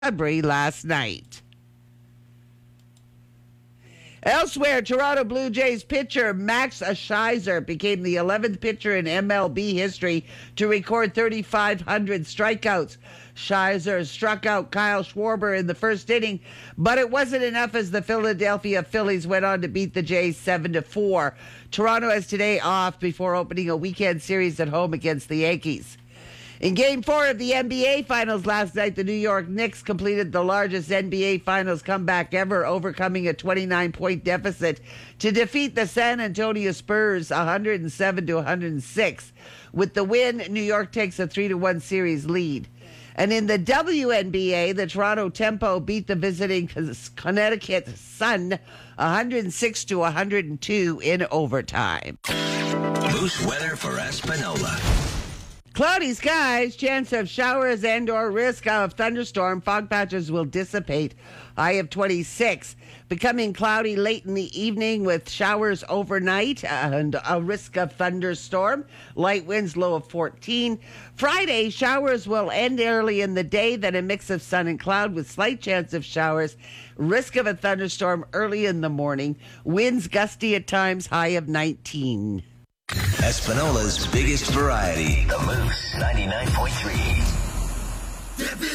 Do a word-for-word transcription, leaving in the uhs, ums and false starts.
Sudbury last night. Elsewhere, Toronto Blue Jays pitcher Max Scherzer became the eleventh pitcher in M L B history to record three thousand five hundred strikeouts. Scherzer struck out Kyle Schwarber in the first inning, but it wasn't enough as the Philadelphia Phillies went on to beat the Jays seven to four. Toronto has today off before opening a weekend series at home against the Yankees. In Game four of the N B A Finals last night, the New York Knicks completed the largest N B A Finals comeback ever, overcoming a twenty-nine point deficit to defeat the San Antonio Spurs one hundred seven to one hundred six. With the win, New York takes a three to one series lead. And in the W N B A, the Toronto Tempo beat the visiting Connecticut Sun one hundred six to one hundred two in overtime. Moose weather for Espanola. Cloudy skies, chance of showers and or risk of thunderstorm. Fog patches will dissipate. High of twenty-six. Becoming cloudy late in the evening with showers overnight and a risk of thunderstorm. Light winds, low of fourteen. Friday, showers will end early in the day, then a mix of sun and cloud with slight chance of showers. Risk of a thunderstorm early in the morning. Winds gusty at times, high of nineteen. Espanola's biggest variety. The Moose ninety-nine point three.